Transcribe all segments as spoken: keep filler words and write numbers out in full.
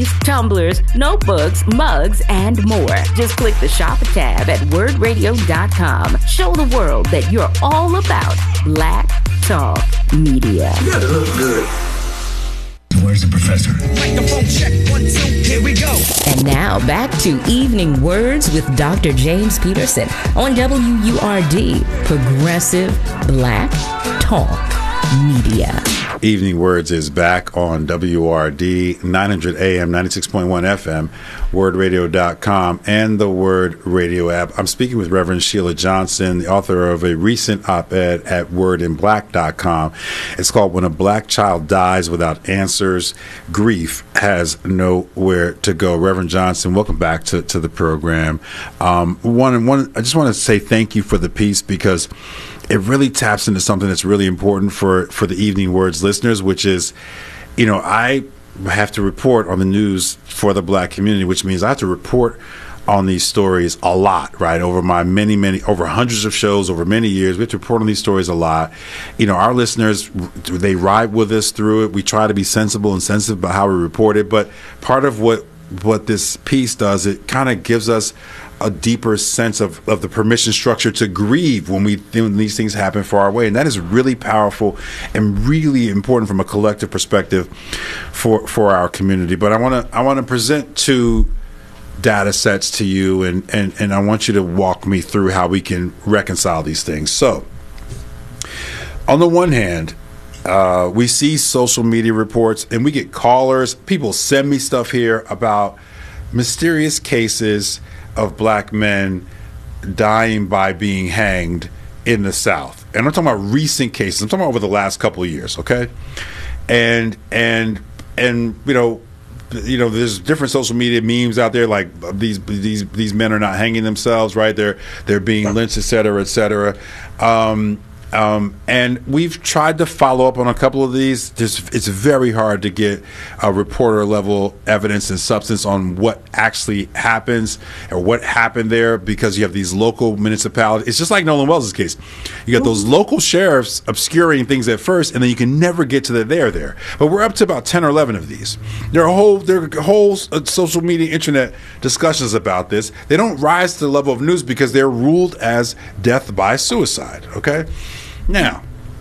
hoodies, tumblers, notebooks, mugs, and more. Just click the shop tab at word radio dot com. Show the world that you're all about Black Talk Media. You gotta look good. Where's the professor? Microphone check, one, two, here we go. And now back to Evening Words with Doctor James Peterson on W U R D, Progressive Black Talk Media. Evening Words is back on W R D, nine hundred A M, ninety-six point one F M, word radio dot com, and the Word Radio app. I'm speaking with Reverend Sheila Johnson, the author of a recent op-ed at word in black dot com. It's called When a Black Child Dies Without Answers, Grief Has Nowhere to Go. Reverend Johnson, welcome back to, to the program. Um, one, one, I just want to say thank you for the piece, because it really taps into something that's really important for, for the Evening Words listeners, which is, you know, I have to report on the news for the Black community, which means I have to report on these stories a lot, right? Over my many, many, over hundreds of shows, over many years, we have to report on these stories a lot. You know, our listeners, they ride with us through it. We try to be sensible and sensitive about how we report it. But part of what, what this piece does, it kind of gives us a deeper sense of, of the permission structure to grieve when we when these things happen far away. And that is really powerful and really important from a collective perspective for for our community. But I want to I want to present two data sets to you, and, and, and I want you to walk me through how we can reconcile these things. So, on the one hand, uh, we see social media reports and we get callers. People send me stuff here about mysterious cases of Black men dying by being hanged in the South. And I'm talking about recent cases. I'm talking about over the last couple of years, okay? And and and you know, you know, there's different social media memes out there like these these these men are not hanging themselves, right? They're they're being lynched, et cetera, et cetera. Um, Um, and we've tried to follow up on a couple of these. Just, it's very hard to get a reporter level evidence and substance on what actually happens or what happened there, because you have these local municipalities. It's just like Nolan Wells' case. You got those local sheriffs obscuring things at first, and then you can never get to the there there. But we're up to about ten or eleven of these. There are whole there are whole social media, internet discussions about this. They don't rise to the level of news because they're ruled as death by suicide. Okay. Now,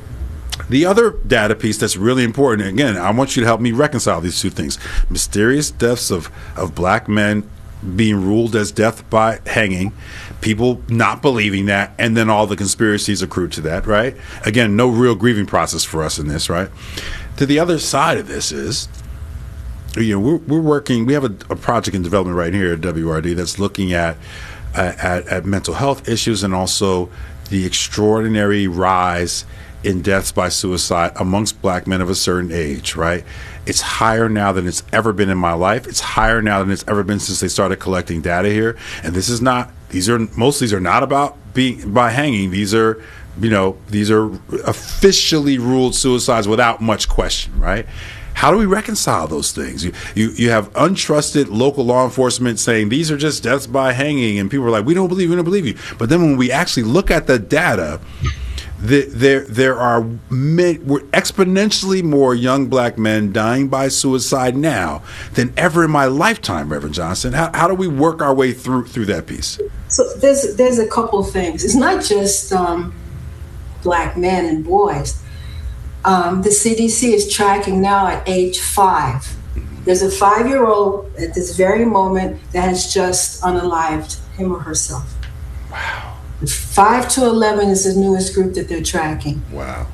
the other data piece that's really important, again, I want you to help me reconcile these two things. Mysterious deaths of, of Black men being ruled as death by hanging, people not believing that, and then all the conspiracies accrued to that, right? Again, no real grieving process for us in this, right? To the other side of this is, you know, we're, we're working, we have a, a project in development right here at W R D that's looking at, uh, at, at mental health issues and also the extraordinary rise in deaths by suicide amongst Black men of a certain age, right? It's higher now than it's ever been in my life. It's higher now than it's ever been since they started collecting data here. And this is not, these are, most of these are not about being by hanging. These are, you know, these are officially ruled suicides without much question, right? How do we reconcile those things? You, you you have untrusted local law enforcement saying these are just deaths by hanging, and people are like, we don't believe, we don't believe you. But then when we actually look at the data, the, there there are many, we're exponentially more young Black men dying by suicide now than ever in my lifetime, Reverend Johnson. How how do we work our way through through that piece? So there's there's a couple of things. It's not just um, Black men and boys. Um, the C D C is tracking now at age five. There's a five-year-old at this very moment that has just unalived him or herself. Wow. Five to eleven is the newest group that they're tracking. Wow.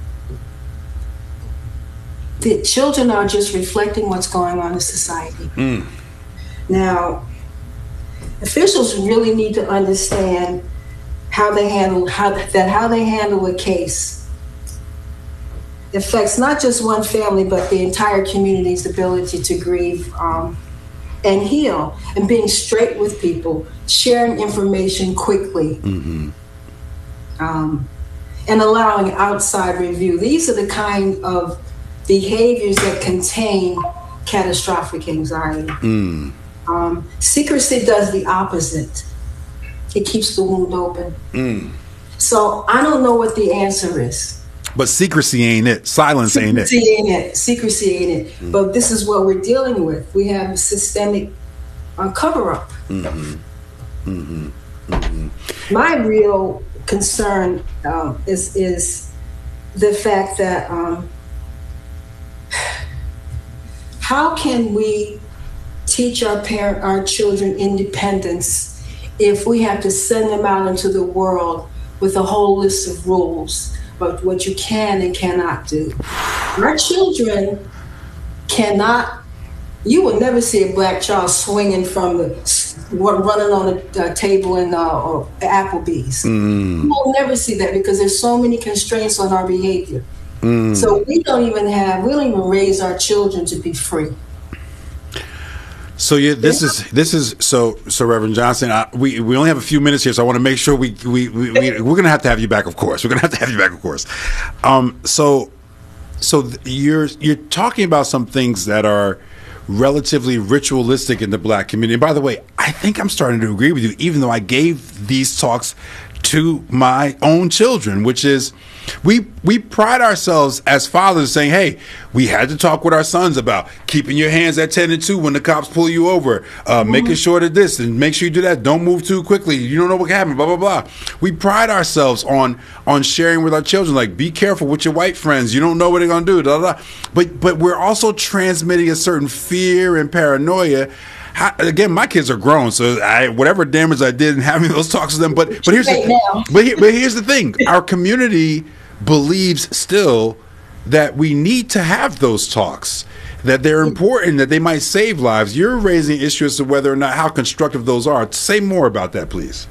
The children are just reflecting what's going on in society. Mm. Now, officials really need to understand how they handle how that how they handle a case affects not just one family, but the entire community's ability to grieve um, and heal, and being straight with people, sharing information quickly, mm-hmm. um, and allowing outside review. These are the kind of behaviors that contain catastrophic anxiety. Mm. Um, secrecy does the opposite. It keeps the wound open. Mm. So I don't know what the answer is. But secrecy ain't it. Silence Secrecy ain't it. ain't it. Secrecy ain't it. Mm-hmm. But this is what we're dealing with. We have a systemic uh, cover-up. Mm-hmm. Mm-hmm. Mm-hmm. My real concern um, is is the fact that um, how can we teach our parent, our children independence if we have to send them out into the world with a whole list of rules about what you can and cannot do? Our children cannot, you will never see a black child swinging from the, running on a, a table in uh, or Applebee's. Mm. You will never see that because there's so many constraints on our behavior. Mm. So we don't even have, we don't even raise our children to be free. So yeah, this is this is so so Reverend Johnson. I, we we only have a few minutes here, so I want to make sure we we, we, we we're going to have to have you back. Of course, we're going to have to have you back. Of course. Um. So so you're you're talking about some things that are relatively ritualistic in the black community. And by the way, I think I'm starting to agree with you, even though I gave these talks to my own children, which is we we pride ourselves as fathers saying, hey, we had to talk with our sons about keeping your hands at ten and two when the cops pull you over, uh, mm-hmm. making sure that this and make sure you do that. Don't move too quickly. You don't know what can happen, blah, blah, blah. We pride ourselves on on sharing with our children, like, be careful with your white friends. You don't know what they're going to do, blah, blah, blah. But, but we're also transmitting a certain fear and paranoia. How, again, my kids are grown, so I, whatever damage I did in having those talks with them. But but here's the, but, here, but here's the thing: our community believes still that we need to have those talks, that they're important, that they might save lives. You're raising issues as to whether or not how constructive those are. Say more about that, please.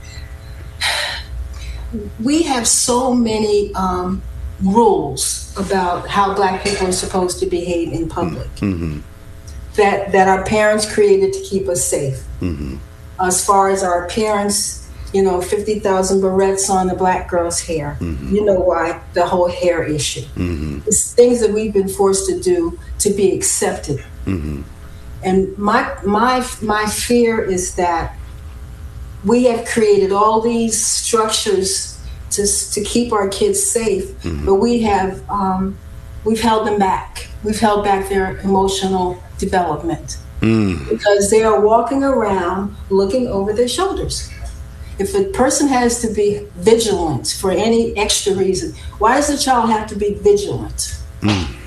We have so many um, rules about how black people are supposed to behave in public. Mm-hmm. That, that our parents created to keep us safe. Mm-hmm. As far as our appearance, you know, fifty thousand barrettes on the black girl's hair. Mm-hmm. You know why, the whole hair issue. Mm-hmm. It's things that we've been forced to do to be accepted. Mm-hmm. And my my my fear is that we have created all these structures to to keep our kids safe, mm-hmm. but we have um, we've held them back. We've held back their emotional development mm. because they are walking around looking over their shoulders. If a person has to be vigilant for any extra reason, why does the child have to be vigilant? Mm.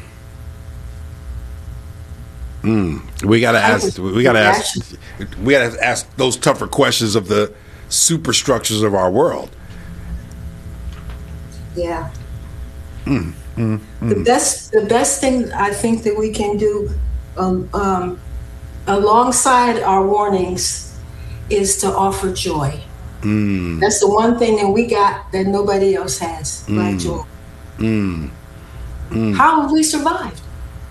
Mm. We gotta ask. We gotta ask. We gotta ask those tougher questions of the superstructures of our world. Yeah. Mm. Mm. Mm. The best, the best thing I think that we can do, um, um, alongside our warnings, is to offer joy. Mm. That's the one thing that we got that nobody else has, mm. like joy. Mm. Mm. How have we survived?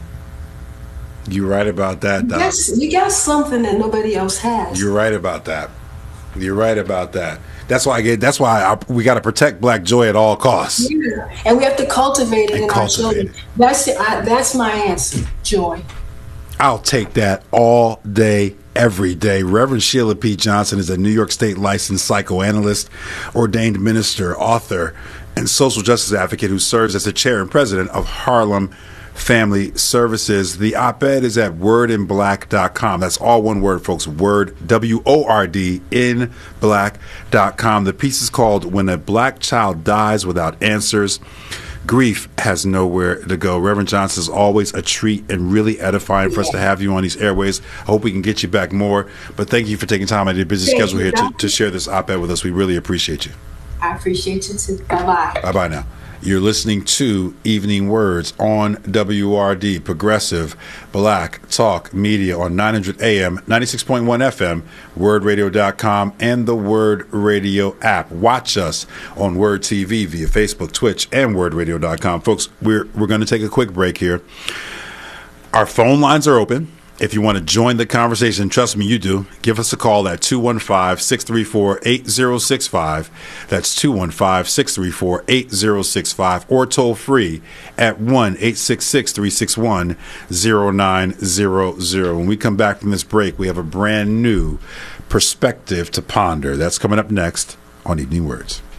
You're right about that, Doc. Yes, we got something that nobody else has. You're right about that. You're right about that. That's why I get. That's why I, we got to protect black joy at all costs. Yeah, and we have to cultivate it and in cultivate our children. It. That's I, that's my answer. Joy. I'll take that all day, every day. Reverend Sheila P. Johnson is a New York State licensed psychoanalyst, ordained minister, author, and social justice advocate who serves as the chair and president of Harlem Family Services. The op-ed is at word in black dot com. That's all one word, folks. Word, W O R D, in black dot com. The piece is called When a Black Child Dies Without Answers. Grief has nowhere to go. Reverend Johnson is always a treat and really edifying for us to have you on these airways. I hope we can get you back more. But thank you for taking time out of your busy thank schedule here to, to share this op-ed with us. We really appreciate you. I appreciate you too. Bye-bye. Bye-bye now. You're listening to Evening Words on W R D, Progressive Black Talk Media on nine hundred A M, ninety-six point one F M, word radio dot com, and the Word Radio app. Watch us on Word T V via Facebook, Twitch, and word radio dot com. Folks, we're, we're going to take a quick break here. Our phone lines are open. If you want to join the conversation, trust me, you do. Give us a call at two one five, six three four, eight zero six five. That's two one five, six three four, eight zero six five. Or toll free at one eight six six, three six one, zero nine zero zero. When we come back from this break, we have a brand new perspective to ponder. That's coming up next on Evening Words.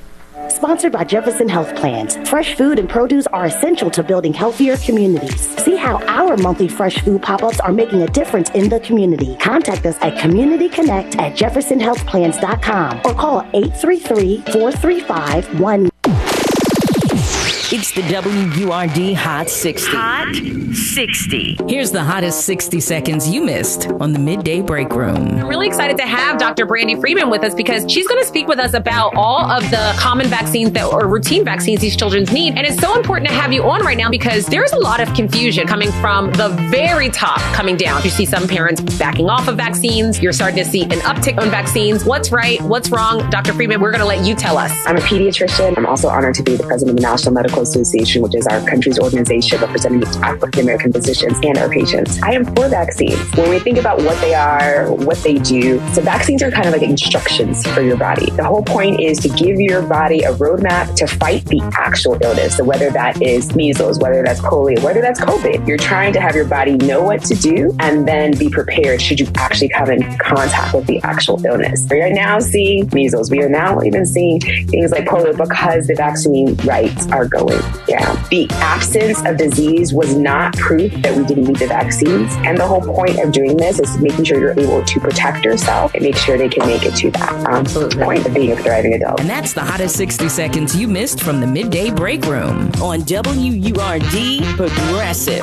Sponsored by Jefferson Health Plans. Fresh food and produce are essential to building healthier communities. See how our monthly fresh food pop-ups are making a difference in the community. Contact us at community connect at jefferson health plans dot com or call eight three three, four three five, one. It's the W U R D Hot sixty. Hot sixty. Here's the hottest sixty seconds you missed on the Midday Break Room. I'm really excited to have Doctor Brandy Friedman with us because she's going to speak with us about all of the common vaccines that or routine vaccines these children need. And it's so important to have you on right now because there's a lot of confusion coming from the very top coming down. You see some parents backing off of vaccines. You're starting to see an uptick on vaccines. What's right? What's wrong? Doctor Friedman, we're going to let you tell us. I'm a pediatrician. I'm also honored to be the president of the National Medical Association, which is our country's organization representing African American physicians and our patients. I am for vaccines. When we think about what they are, what they do, so vaccines are kind of like instructions for your body. The whole point is to give your body a roadmap to fight the actual illness. So whether that is measles, whether that's polio, whether that's COVID, you're trying to have your body know what to do and then be prepared should you actually come in contact with the actual illness. We are now seeing measles. We are now even seeing things like polio because the vaccine rights are going. Yeah. The absence of disease was not proof that we didn't need the vaccines. And the whole point of doing this is making sure you're able to protect yourself and make sure they can make it to that um, point of being a thriving adult. And that's the hottest sixty seconds you missed from the Midday Break Room on W U R D Progressive.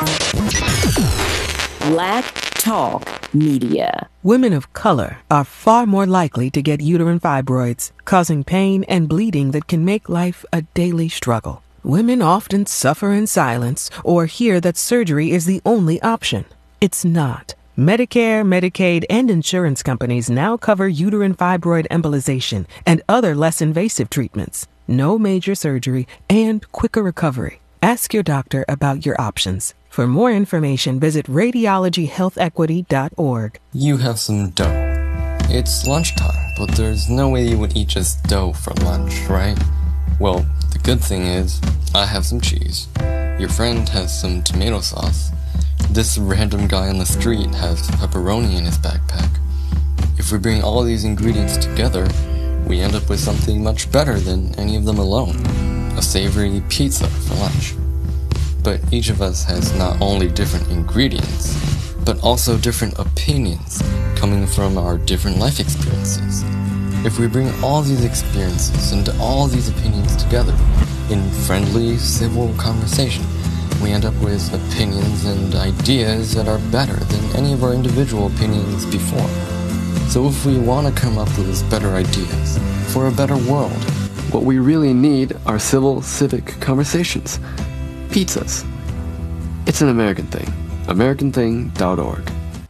Black Talk Media. Women of color are far more likely to get uterine fibroids, causing pain and bleeding that can make life a daily struggle. Women often suffer in silence or hear that surgery is the only option. It's not. Medicare, Medicaid, and insurance companies now cover uterine fibroid embolization and other less invasive treatments. No major surgery and quicker recovery. Ask your doctor about your options. For more information, visit radiology health equity dot org. You have some dough. It's lunchtime, but there's no way you would eat just dough for lunch, right? Well, the good thing is, I have some cheese. Your friend has some tomato sauce. This random guy on the street has pepperoni in his backpack. If we bring all these ingredients together, we end up with something much better than any of them alone. A savory pizza for lunch. But each of us has not only different ingredients, but also different opinions coming from our different life experiences. If we bring all these experiences and all these opinions together in friendly, civil conversation, we end up with opinions and ideas that are better than any of our individual opinions before. So if we want to come up with better ideas for a better world, what we really need are civil, civic conversations. Pizzas. It's an American thing. American thing dot org.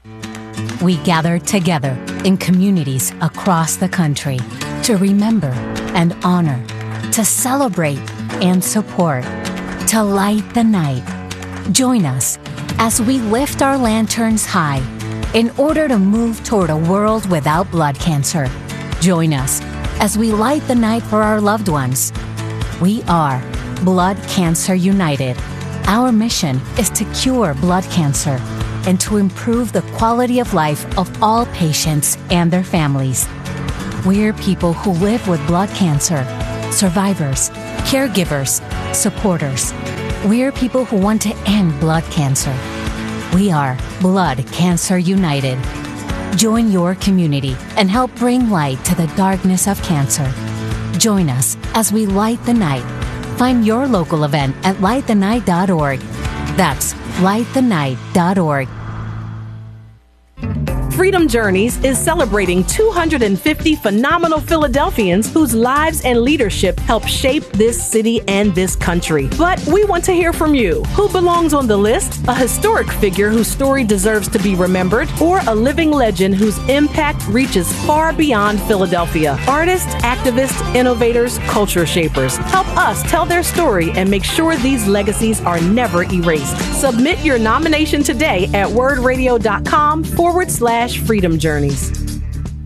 We gather together in communities across the country to remember and honor, to celebrate and support, to light the night. Join us as we lift our lanterns high in order to move toward a world without blood cancer. Join us as we light the night for our loved ones. We are Blood Cancer United. Our mission is to cure blood cancer and to improve the quality of life of all patients and their families. We're people who live with blood cancer, survivors, caregivers, supporters. We're people who want to end blood cancer. We are Blood Cancer United. Join your community and help bring light to the darkness of cancer. Join us as we light the night. Find your local event at light the night dot org. That's light the night dot org. Freedom Journeys is celebrating two hundred fifty phenomenal Philadelphians whose lives and leadership help shape this city and this country. But we want to hear from you. Who belongs on the list? A historic figure whose story deserves to be remembered, or a living legend whose impact reaches far beyond Philadelphia? Artists, activists, innovators, culture shapers. Help us tell their story and make sure these legacies are never erased. Submit your nomination today at wordradio.com forward slash Freedom Journeys.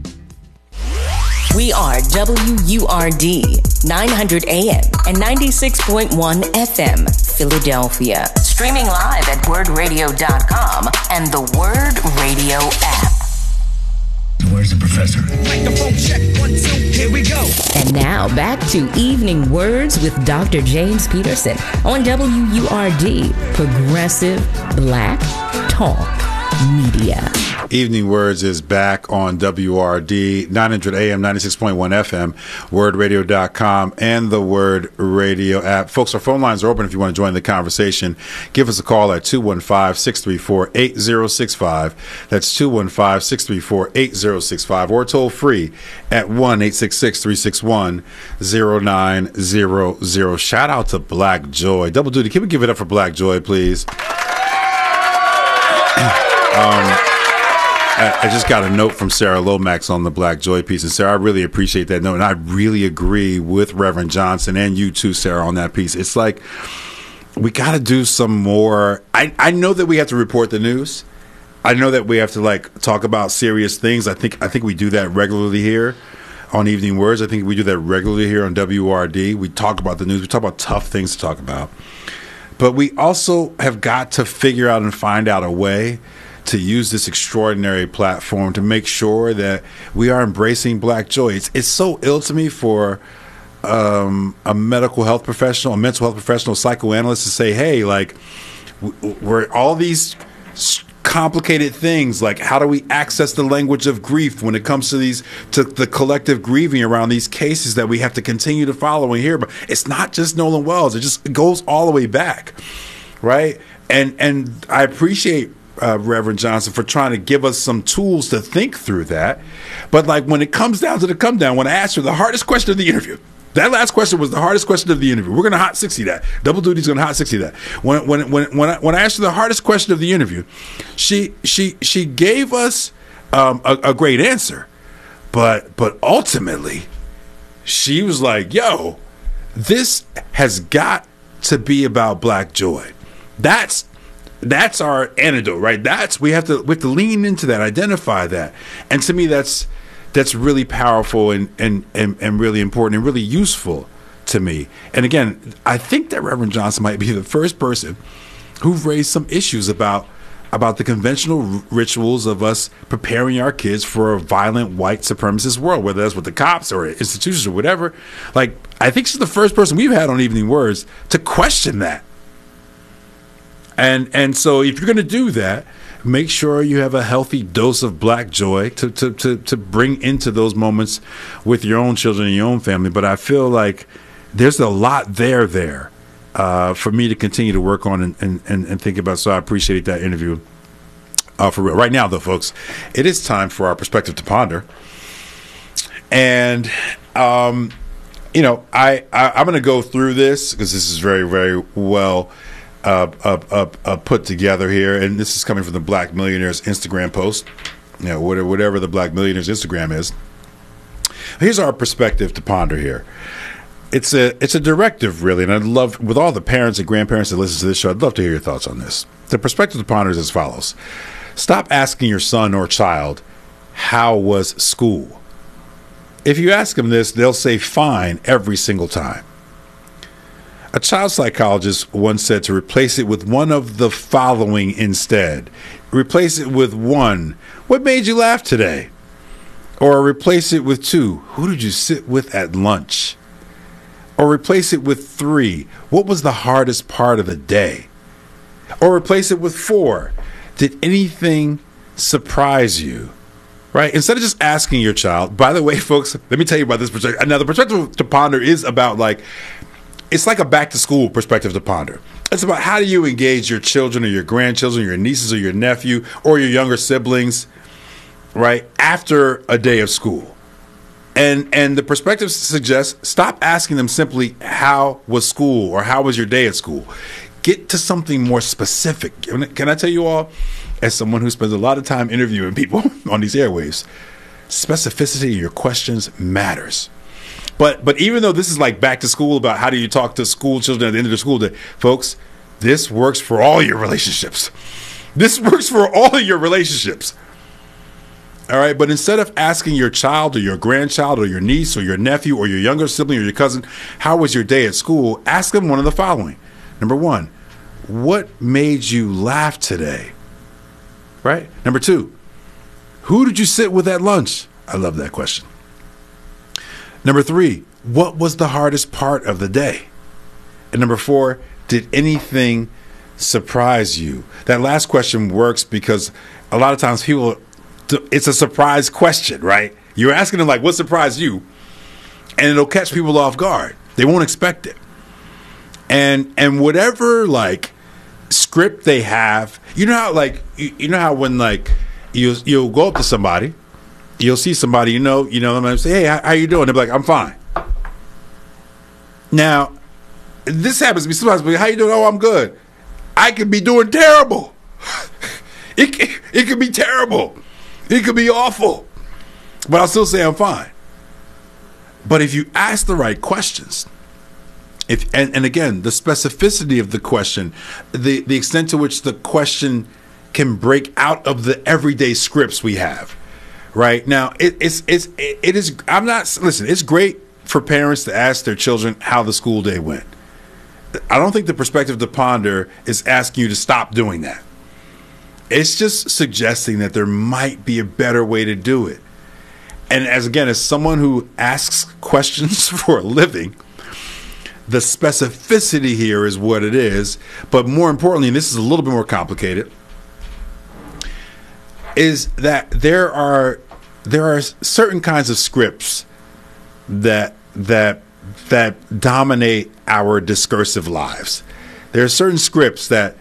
We are W U R D, nine hundred A M and ninety-six point one F M, Philadelphia. Streaming live at word radio dot com and the Word Radio app. Where's the professor? Microphone check, one, two, here we go. And now back to Evening Words with Doctor James Peterson on W U R D, Progressive Black Talk Media. Evening Words is back on W R D, nine hundred A M, ninety-six point one F M, word radio dot com, and the Word Radio app. Folks, our phone lines are open if you want to join the conversation. Give us a call at two one five, six three four, eight zero six five. That's two one five, six three four, eight zero six five, or toll free at one eight six six, three six one, zero nine zero zero. Shout out to Black Joy. Double duty. Can we give it up for Black Joy, please? um... I just got a note from Sarah Lomax on the Black Joy piece. And Sarah, I really appreciate that note. And I really agree with Reverend Johnson and you too, Sarah, on that piece. It's like we got to do some more. I, I know that we have to report the news. I know that we have to like talk about serious things. I think I think we do that regularly here on Evening Words. I think we do that regularly here on W R D. We talk about the news. We talk about tough things to talk about. But we also have got to figure out and find out a way to use this extraordinary platform to make sure that we are embracing Black joy. It's, it's so ill to me for um, a medical health professional, a mental health professional, a psychoanalyst to say, hey, like, we're all these complicated things, like how do we access the language of grief when it comes to these, to the collective grieving around these cases that we have to continue to follow and hear. But it's not just Nolan Wells. It just it goes all the way back, right? And, and I appreciate Uh, Reverend Johnson for trying to give us some tools to think through that. But like when it comes down to the come down, when I asked her the hardest question of the interview, that last question was the hardest question of the interview. We're going to hot sixty that. Double Duty's going to hot sixty that. When when when when I, when I asked her the hardest question of the interview, she she she gave us um, a, a great answer, but but ultimately she was like, "Yo, this has got to be about Black joy." That's That's our antidote, right? That's we have to we have to lean into that, identify that, and to me, that's that's really powerful and and and, and really important and really useful to me. And again, I think that Reverend Johnson might be the first person who've raised some issues about about the conventional r- rituals of us preparing our kids for a violent white supremacist world, whether that's with the cops or institutions or whatever. Like, I think she's the first person we've had on Evening Words to question that. And and so if you're going to do that, make sure you have a healthy dose of Black joy to, to, to, to bring into those moments with your own children and your own family. But I feel like there's a lot there there uh, for me to continue to work on and, and, and, and think about. So I appreciate that interview. Uh, for real. Right now, though, folks, it is time for our perspective to ponder. And, um, you know, I, I, I'm going to go through this because this is very, very well Uh, uh, uh, uh, put together here, and this is coming from the Black Millionaires Instagram post. You know, whatever, whatever the Black Millionaires Instagram is. Here's our perspective to ponder here. It's a it's a directive, really, and I'd love, with all the parents and grandparents that listen to this show, I'd love to hear your thoughts on this. The perspective to ponder is as follows: stop asking your son or child, "How was school?" If you ask them this, they'll say fine every single time. A child psychologist once said to replace it with one of the following instead. Replace it with one, "What made you laugh today?" Or replace it with two, "Who did you sit with at lunch?" Or replace it with three, "What was the hardest part of the day?" Or replace it with four, "Did anything surprise you?" Right? Instead of just asking your child, by the way, folks, let me tell you about this perspective. Now, the perspective to ponder is about like, it's like a back to school perspective to ponder. It's about how do you engage your children or your grandchildren, your nieces or your nephew or your younger siblings, right, after a day of school. And and the perspective suggests stop asking them simply, "How was school?" or "How was your day at school?" Get to something more specific. Can I tell you all, as someone who spends a lot of time interviewing people on these airwaves, specificity in your questions matters. But but even though this is like back to school about how do you talk to school children at the end of the school day, folks, this works for all your relationships. This works for all of your relationships. All right, but instead of asking your child or your grandchild or your niece or your nephew or your younger sibling or your cousin, "How was your day at school?" ask them one of the following. Number one, "What made you laugh today?" Right? Number two, "Who did you sit with at lunch?" I love that question. Number three, what was the hardest part of the day? And number four, did anything surprise you? That last question works because a lot of times people, it's a surprise question, right? You're asking them like, what surprised you? And it'll catch people off guard. They won't expect it. And and whatever like script they have, you know how like you, you know how when like you you'll go up to somebody, you'll see somebody you know you know them and say, hey, how, how you doing? They're like, I'm fine. Now, this happens to me sometimes. But how you doing? Oh, I'm good. I could be doing terrible. it it could be terrible. It could be awful. But I'll still say I'm fine. But if you ask the right questions, if and, and again, the specificity of the question, the, the extent to which the question can break out of the everyday scripts we have, right? Now, it, it's it's it is. I'm not listen. It's great for parents to ask their children how the school day went. I don't think the perspective to ponder is asking you to stop doing that. It's just suggesting that there might be a better way to do it. And as again, as someone who asks questions for a living, the specificity here is what it is. But more importantly, and this is a little bit more complicated, is that there are there are certain kinds of scripts that that that dominate our discursive lives. There are certain scripts that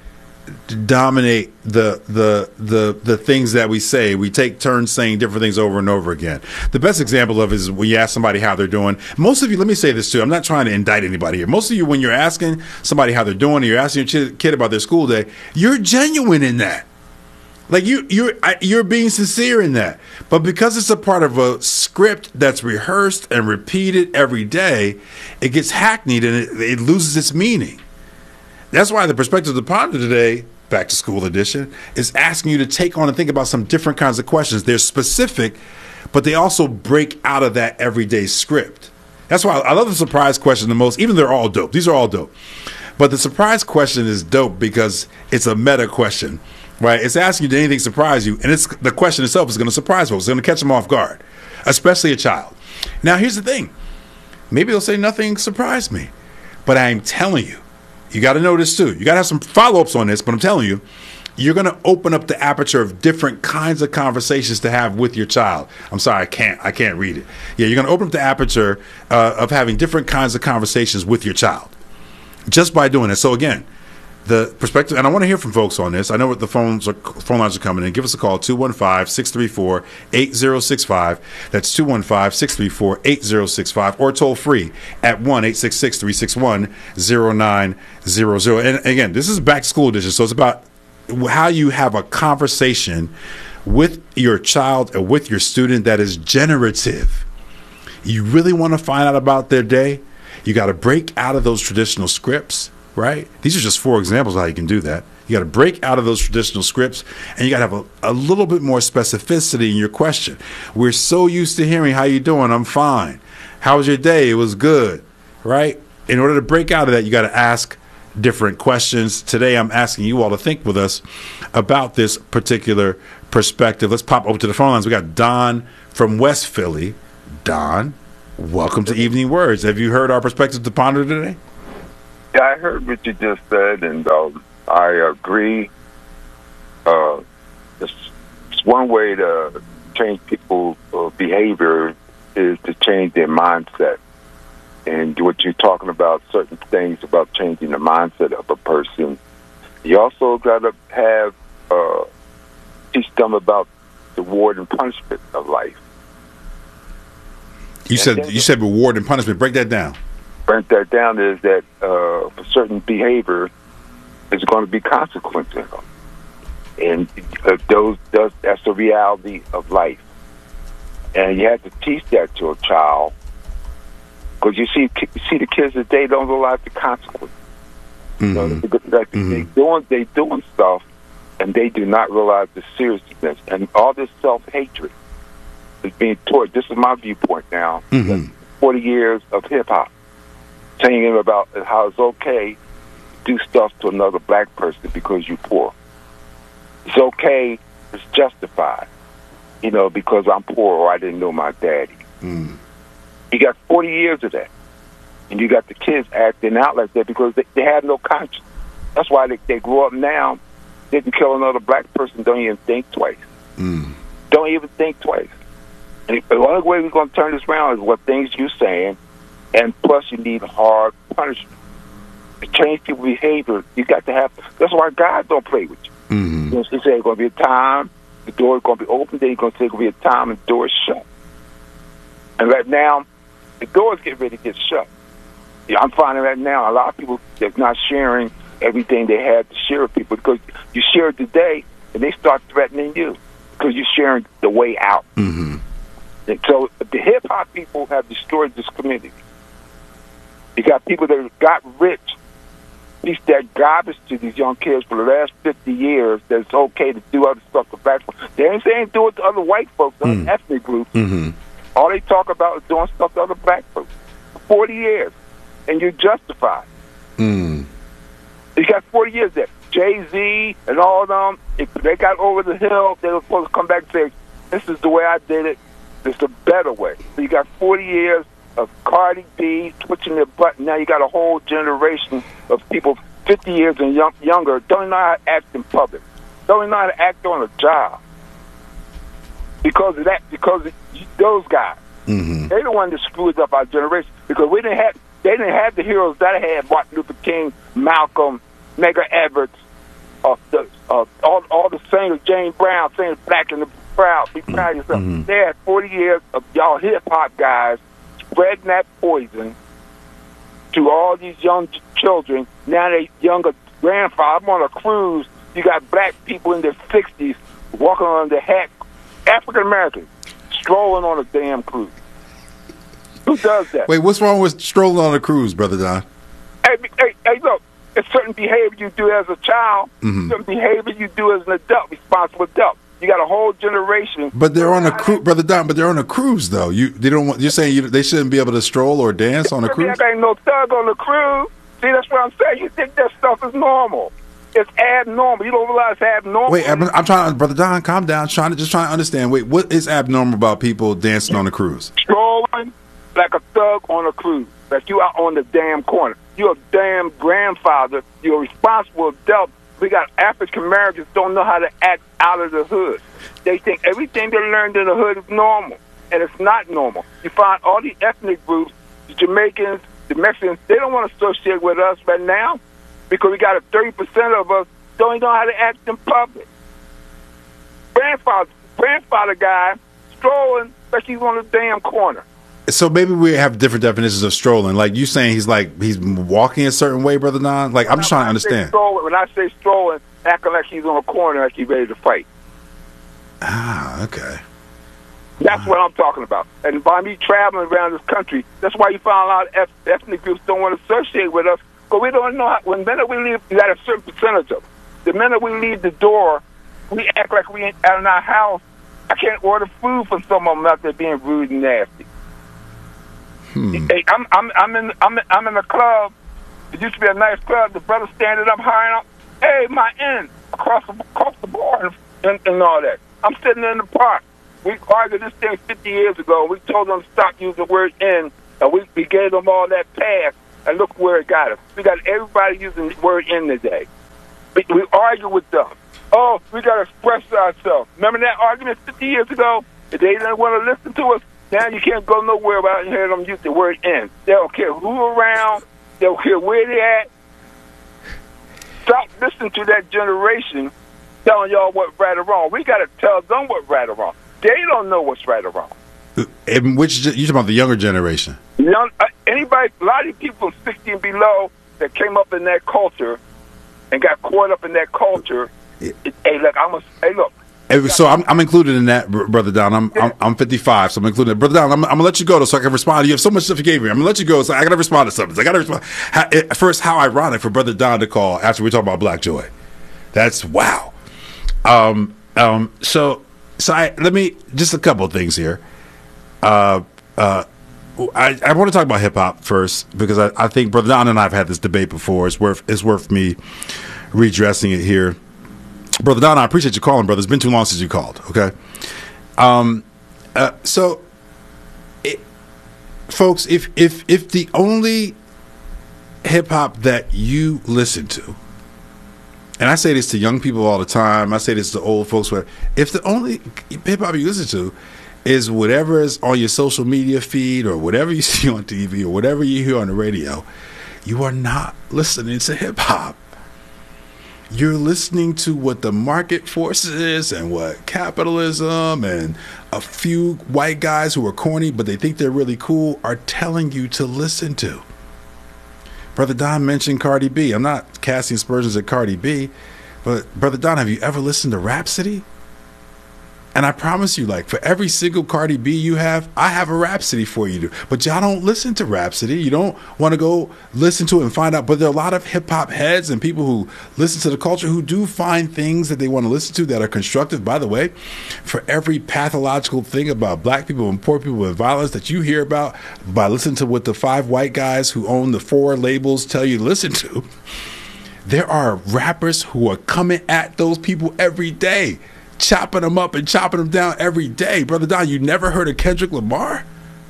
dominate the the the the things that we say. We take turns saying different things over and over again. The best example of it is when you ask somebody how they're doing. Most of you, let me say this too, I'm not trying to indict anybody here. Most of you, when you're asking somebody how they're doing, or you're asking your kid about their school day, you're genuine in that. Like you you're you're being sincere in that. But because it's a part of a script that's rehearsed and repeated every day, it gets hackneyed and it, it loses its meaning. That's why the perspective to ponder today, Back to School edition, is asking you to take on and think about some different kinds of questions. They're specific, but they also break out of that everyday script. That's why I love the surprise question the most, even though they're all dope. These are all dope. But the surprise question is dope because it's a meta question, right? It's asking you, did anything surprise you? And it's the question itself is going to surprise folks. It's going to catch them off guard, especially a child. Now, here's the thing. Maybe they'll say nothing surprised me, but I'm telling you, you got to know this too. You got to have some follow-ups on this, but I'm telling you, you're going to open up the aperture of different kinds of conversations to have with your child. I'm sorry, I can't. I can't read it. Yeah, you're going to open up the aperture uh, of having different kinds of conversations with your child just by doing it. So again, the perspective, and I want to hear from folks on this. I know what the phones are, phone lines are coming in. Give us a call, two one five, six three four, eight zero six five. That's two one five, six three four, eight zero six five, or toll free at one eight six six, three six one, zero nine zero zero. And again, this is Back to School edition, so it's about how you have a conversation with your child or with your student that is generative. You really want to find out about their day? You got to break out of those traditional scripts. Right? These are just four examples of how you can do that. You got to break out of those traditional scripts, and you got to have a, a little bit more specificity in your question. We're so used to hearing, how you doing? I'm fine. How was your day? It was good. Right? In order to break out of that, you got to ask different questions. Today, I'm asking you all to think with us about this particular perspective. Let's pop over to the phone lines. We got Don from West Philly. Don, welcome to Evening Words. Have you heard our perspective to ponder today? Yeah, I heard what you just said, and um, I agree. Uh, it's, it's one way to change people's uh, behavior is to change their mindset. And what you're talking about, certain things about changing the mindset of a person. You also got to have uh, teach them about the reward and punishment of life. You and said then, you said reward and punishment. Break that down. Break that down is that uh, for certain behavior, there's going to be consequences, and uh, those, those that's the reality of life. And you have to teach that to a child, because you see, you see the kids today don't realize the consequences. Mm-hmm. You know, like mm-hmm. they doing they doing stuff, and they do not realize the seriousness, and all this self-hatred is being taught. This is my viewpoint now. Mm-hmm. Forty years of hip hop. Saying about how it's okay to do stuff to another black person because you're poor. It's okay, it's justified, you know, because I'm poor or I didn't know my daddy. Mm. You got forty years of that. And you got the kids acting out like that because they, they have no conscience. That's why they, they grow up now, they can kill another black person, don't even think twice. Mm. Don't even think twice. And the only way we're going to turn this around is what things you're saying, and plus you need hard punishment. To change people's behavior, you got to have, that's why God don't play with you. Mm-hmm. You know, he said it's going to be a time, the door is going to be open, then he's going to say it's going to be a time, and the door is shut. And right now, the doors get ready to get shut. Yeah, I'm finding right now a lot of people that's not sharing everything they had to share with people because you share it today and they start threatening you because you're sharing the way out. Mm-hmm. And so the hip hop people have destroyed this community. You got people that got rich, teach that garbage to these young kids for the last fifty years that it's okay to do other stuff to black folks. They ain't saying do it to other white folks, other mm. ethnic groups. Mm-hmm. All they talk about is doing stuff to other black folks. forty years. And you're justified. Mm. You got forty years there. Jay-Z and all of them, if they got over the hill, they were supposed to come back and say, this is the way I did it. This is a better way. So you got forty years of Cardi B twitching their butt. Now you got a whole generation of people fifty years and young, younger don't know how to act in public. Don't know how to act on a job. Because of that, because of those guys. Mm-hmm. They're the ones that screwed up our generation. Because we didn't have... They didn't have the heroes that had Martin Luther King, Malcolm, Medgar Evers, uh, the, uh, all, all the singers, James Brown, singing Black and the Proud, be proud of yourself. Mm-hmm. They had forty years of y'all hip-hop guys spreading that poison to all these young ch- children. Now they younger grandfather. I'm on a cruise. You got black people in their sixties walking on the hat, African-Americans, strolling on a damn cruise. Who does that? Wait, what's wrong with strolling on a cruise, Brother Don? Hey, hey, hey, look, it's certain behavior you do as a child, mm-hmm. certain behavior you do as an adult, responsible adult. You got a whole generation. But they're on a cruise, Brother Don. But they're on a cruise, though. You they don't want. You're saying you, they shouldn't be able to stroll or dance on a cruise? There ain't no thug on the cruise. See, that's what I'm saying. You think that stuff is normal? It's abnormal. You don't realize it's abnormal. Wait, I'm, I'm trying, Brother Don, calm down. Trying to just trying to understand. Wait, what is abnormal about people dancing on a cruise? Strolling like a thug on a cruise. Like you out on the damn corner. You're a damn grandfather. You're a responsible adult. We got African Americans don't know how to act out of the hood. They think everything they learned in the hood is normal, and it's not normal. You find all these ethnic groups, the Jamaicans, the Mexicans, they don't want to associate with us right now because we got a thirty percent of us don't even know how to act in public. Grandfather, grandfather guy strolling like he's on the damn corner. So maybe we have different definitions of strolling. Like you saying he's like he's walking a certain way, Brother Don. Like I'm just trying to understand. Strolling, when I say strolling, acting like he's on a corner, like he's ready to fight. Ah, okay. That's wow. what I'm talking about. And by me traveling around this country, that's why you find a lot of ethnic groups don't want to associate with us because we don't know how. When minute we leave, we got a certain percentage of them. The minute we leave the door, we act like we ain't out in our house. I can't order food for some of them out there being rude and nasty. Hmm. Hey, I'm I'm I'm in I'm I'm in a club. It used to be a nice club. The brother standing up, high up. Hey, my end across the across the bar and, and all that. I'm sitting in the park. We argued this thing fifty years ago. We told them to stop using the word "in," and we, we gave them all that pass. And look where it got us. We got everybody using the word "in" today. We, we argue with them. Oh, we got to express ourselves. Remember that argument fifty years ago? If they didn't want to listen to us, now you can't go nowhere without hearing them use the word "in." They don't care who around. They don't care where they at. Stop listening to that generation telling y'all what's right or wrong. We got to tell them what's right or wrong. They don't know what's right or wrong. And which you talking about the younger generation? Young, uh, anybody, a lot of people from sixty and below that came up in that culture and got caught up in that culture. Yeah. It, hey, look, I'm a, hey, look. So I'm, I'm included in that, Brother Don. I'm, I'm I'm fifty-five, so I'm included. Brother Don, I'm, I'm gonna let you go though, so I can respond. You have so much stuff you gave me. I'm gonna let you go, so I gotta respond to something. I gotta respond. How, first, how ironic for Brother Don to call after we talk about Black Joy. That's wow. Um um. So so I let me just a couple of things here. Uh uh. I, I want to talk about hip hop first because I, I think Brother Don and I have had this debate before. It's worth it's worth me redressing it here. Brother Don, I appreciate you calling, brother. It's been too long since you called, okay? Um, uh, so, it, folks, if if if the only hip hop that you listen to, and I say this to young people all the time, I say this to old folks, but if the only hip hop you listen to is whatever is on your social media feed or whatever you see on T V or whatever you hear on the radio, you are not listening to hip hop. You're listening to what the market forces and what capitalism and a few white guys who are corny but they think they're really cool are telling you to listen to. Brother Don mentioned Cardi B. I'm not casting aspersions at Cardi B, but Brother Don, have you ever listened to Rhapsody? And I promise you, like, for every single Cardi B you have, I have a Rhapsody for you. But y'all don't listen to Rhapsody. You don't want to go listen to it and find out. But there are a lot of hip-hop heads and people who listen to the culture who do find things that they want to listen to that are constructive. By the way, for every pathological thing about black people and poor people and violence that you hear about by listening to what the five white guys who own the four labels tell you to listen to, there are rappers who are coming at those people every day, chopping them up and chopping them down every day. Brother Don, you never heard of Kendrick Lamar?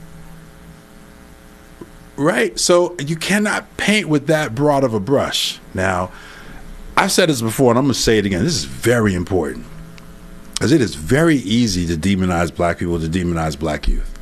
Right? So you cannot paint with that broad of a brush. Now, I've said this before, and I'm going to say it again. This is very important, because it is very easy to demonize black people, to demonize black youth.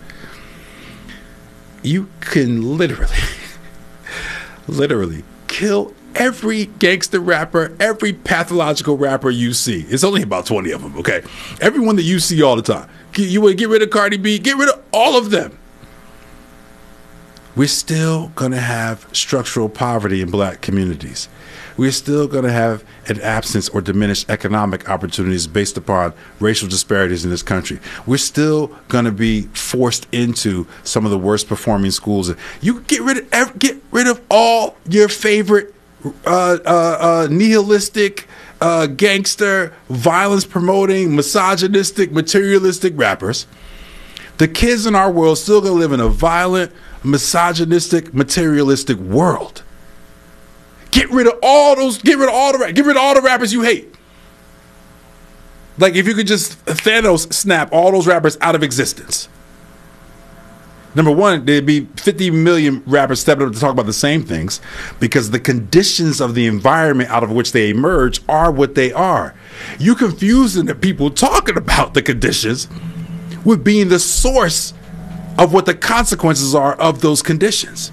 You can literally, literally kill every gangster rapper, every pathological rapper you see. It's only about twenty of them, okay? Everyone that you see all the time. You want to get rid of Cardi B? Get rid of all of them. We're still going to have structural poverty in black communities. We're still going to have an absence or diminished economic opportunities based upon racial disparities in this country. We're still going to be forced into some of the worst performing schools. You get rid of get rid of all your favorite Uh, uh, uh, nihilistic, uh, gangster, violence-promoting, misogynistic, materialistic rappers. The kids in our world still gonna live in a violent, misogynistic, materialistic world. Get rid of all those. Get rid of all the. Get rid of all the rappers you hate. Like if you could just Thanos snap all those rappers out of existence. Number one, there'd be fifty million rappers stepping up to talk about the same things, because the conditions of the environment out of which they emerge are what they are. You confusing the people talking about the conditions with being the source of what the consequences are of those conditions.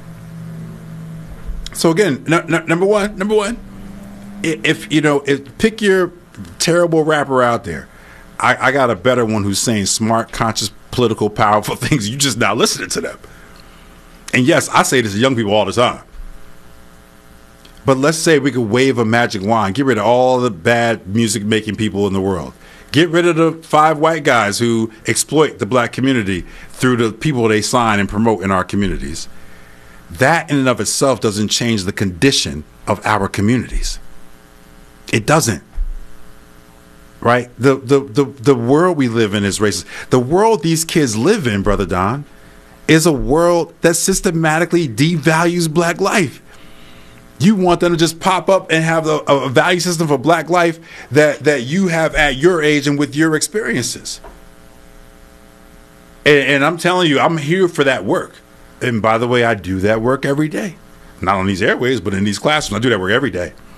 So again, no, no, number one, number one, if you know, if pick your terrible rapper out there. I, I got a better one who's saying smart, conscious, political, powerful things. You just not listening to them. And yes, I say this to young people all the time. But let's say we could wave a magic wand, get rid of all the bad music making people in the world. Get rid of the five white guys who exploit the black community through the people they sign and promote in our communities. That in and of itself doesn't change the condition of our communities. It doesn't. Right? The, the the the world we live in is racist. The world these kids live in, Brother Don, is a world that systematically devalues black life. You want them to just pop up and have a, a value system for black life that, that you have at your age and with your experiences. And, and I'm telling you, I'm here for that work. And by the way, I do that work every day. Not on these airways, but in these classrooms. I do that work every day.